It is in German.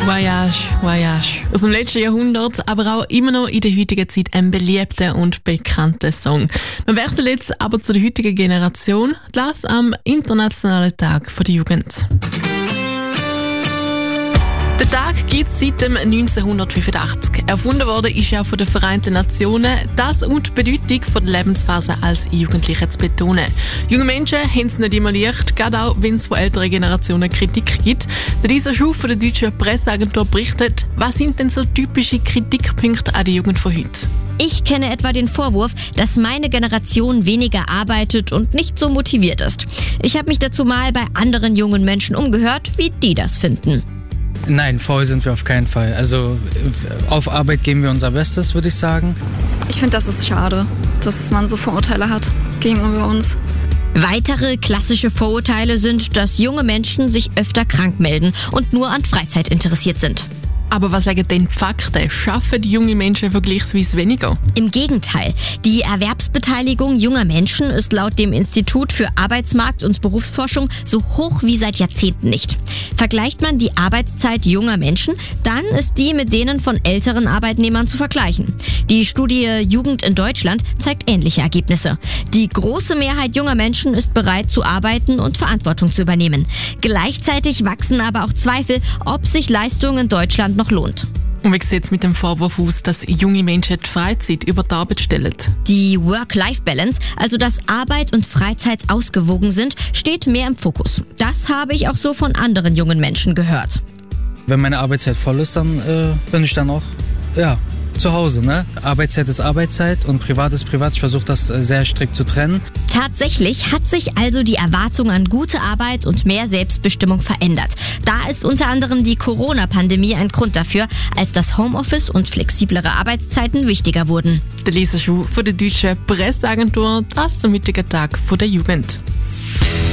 Voyage, Voyage. Aus dem letzten Jahrhundert, aber auch immer noch in der heutigen Zeit ein beliebter und bekannter Song. Wir wechseln jetzt aber zu der heutigen Generation, das am Internationalen Tag der Jugend. Der Tag gibt es seit dem 1985. Erfunden worden ist er von den Vereinten Nationen, das und die Bedeutung der Lebensphase als Jugendliche zu betonen. Junge Menschen haben es nicht immer leicht, gerade auch wenn es von älteren Generationen Kritik gibt. Der Lisa Schuh von der deutschen Presseagentur berichtet, was sind denn so typische Kritikpunkte an der Jugend von heute? Ich kenne etwa den Vorwurf, dass meine Generation weniger arbeitet und nicht so motiviert ist. Ich habe mich dazu mal bei anderen jungen Menschen umgehört, wie die das finden. Nein, faul sind wir auf keinen Fall. Also auf Arbeit geben wir unser Bestes, würde ich sagen. Ich finde, das ist schade, dass man so Vorurteile hat gegenüber uns. Weitere klassische Vorurteile sind, dass junge Menschen sich öfter krank melden und nur an Freizeit interessiert sind. Aber was sagen denn die Fakten? Schaffen die jungen Menschen vergleichsweise weniger? Im Gegenteil. Die Erwerbsbeteiligung junger Menschen ist laut dem Institut für Arbeitsmarkt- und Berufsforschung so hoch wie seit Jahrzehnten nicht. Vergleicht man die Arbeitszeit junger Menschen, dann ist die mit denen von älteren Arbeitnehmern zu vergleichen. Die Studie Jugend in Deutschland zeigt ähnliche Ergebnisse. Die große Mehrheit junger Menschen ist bereit zu arbeiten und Verantwortung zu übernehmen. Gleichzeitig wachsen aber auch Zweifel, ob sich Leistung in Deutschland noch lohnt. Und wie sieht es mit dem Vorwurf aus, dass junge Menschen die Freizeit über die Arbeit stellen? Die Work-Life-Balance, also dass Arbeit und Freizeit ausgewogen sind, steht mehr im Fokus. Das habe ich auch so von anderen jungen Menschen gehört. Wenn meine Arbeitszeit voll ist, dann bin ich dann auch zu Hause. Ne? Arbeitszeit ist Arbeitszeit und Privat ist Privat. Ich versuche das sehr strikt zu trennen. Tatsächlich hat sich also die Erwartung an gute Arbeit und mehr Selbstbestimmung verändert. Da ist unter anderem die Corona-Pandemie ein Grund dafür, als das Homeoffice und flexiblere Arbeitszeiten wichtiger wurden. Der Lisa Schuh von der deutschen Presseagentur, das zum heutigen Tag der Jugend.